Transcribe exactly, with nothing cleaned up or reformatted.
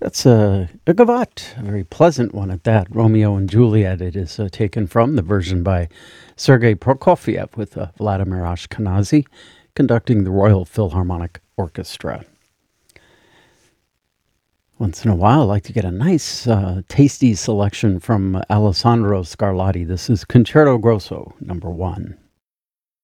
That's a, a gavotte, a very pleasant one at that. Romeo and Juliet. It is uh, taken from the version by Sergei Prokofiev with uh, Vladimir Ashkenazy conducting the Royal Philharmonic Orchestra. Once in a while, I like to get a nice, uh, tasty selection from Alessandro Scarlatti. This is Concerto Grosso, number one.